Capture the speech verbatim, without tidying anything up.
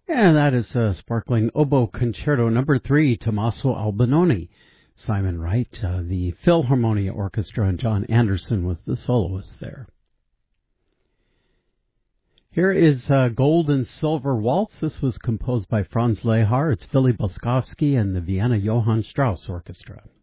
And that is a sparkling oboe concerto number three, Tommaso Albinoni. Simon Wright, uh, the Philharmonia Orchestra, and John Anderson was the soloist there. Here is uh, Gold and Silver Waltz. This was composed by Franz Lehar. It's Philly Boskowski and the Vienna Johann Strauss Orchestra.